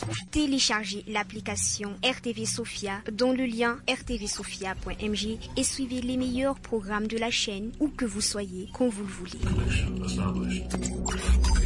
Téléchargez l'application RTV Sophia dans le lien rtvsophia.mg et suivez les meilleurs programmes de la chaîne où que vous soyez, quand vous le voulez.